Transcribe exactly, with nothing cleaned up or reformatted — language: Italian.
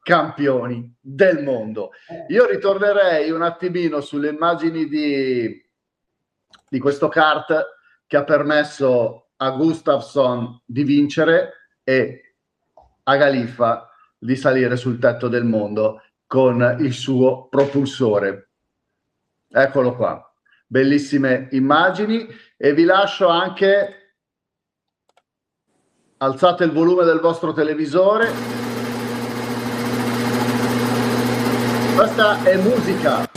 campioni del mondo. Io ritornerei un attimino sulle immagini di, di questo kart che ha permesso a Gustafsson di vincere e a Galiffa di salire sul tetto del mondo con il suo propulsore. Eccolo qua, bellissime immagini, e vi lascio anche, alzate il volume del vostro televisore, questa è musica